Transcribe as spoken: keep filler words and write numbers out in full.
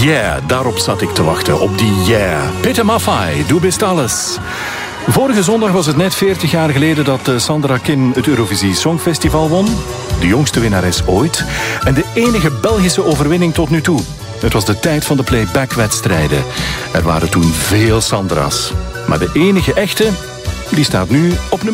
Yeah, daarop zat ik te wachten. Op die yeah. Peter Maffay, Du bist alles. Vorige zondag was het net veertig jaar geleden dat Sandra Kin het Eurovisie Songfestival won. De jongste winnares ooit. En de enige Belgische overwinning tot nu toe. Het was de tijd van de playback-wedstrijden. Er waren toen veel Sandra's. Maar de enige echte, die staat nu op nummer